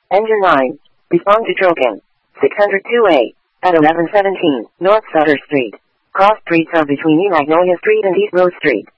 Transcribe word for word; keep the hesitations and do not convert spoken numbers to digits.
Engine nine. Respond to Trocan. six hundred two A. At eleven seventeen, North Sutter Street. Cross streets are between East Magnolia Street and East Rose Street.